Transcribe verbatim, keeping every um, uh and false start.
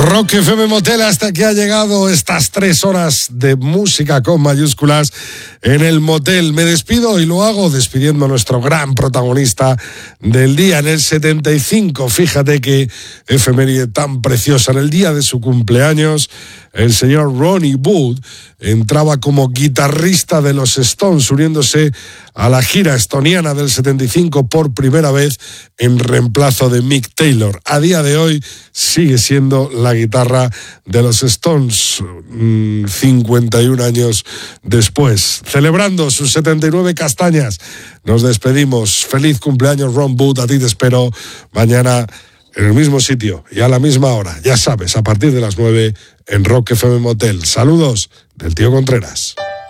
Rock F M Motel, hasta que ha llegado estas tres horas de música con mayúsculas en el motel. Me despido y lo hago despidiendo a nuestro gran protagonista del día. En el setenta y cinco, fíjate qué efeméride tan preciosa. En el día de su cumpleaños, el señor Ronnie Wood entraba como guitarrista de los Stones, uniéndose a la gira estoniana del setenta y cinco por primera vez en reemplazo de Mick Taylor. A día de hoy sigue siendo la guitarra de los Stones, cincuenta y un años después. Celebrando sus setenta y nueve castañas, nos despedimos. Feliz cumpleaños, Ron Wood. A ti te espero mañana en el mismo sitio y a la misma hora. Ya sabes, a partir de las nueve en Rock F M Motel. Saludos del tío Contreras.